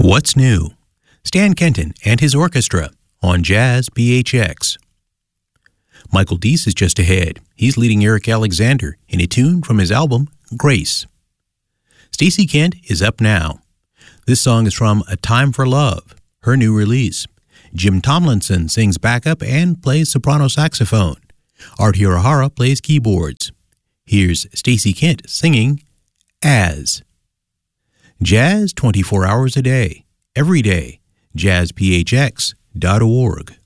What's New? Stan Kenton and his orchestra on Jazz PHX. Michael Deese is just ahead. He's leading Eric Alexander in a tune from his album, Grace. Stacey Kent is up now. This song is from A Time for Love, her new release. Jim Tomlinson sings backup and plays soprano saxophone. Art Hirohara plays keyboards. Here's Stacey Kent singing As. Jazz 24 hours a day, every day. JazzPHX.org.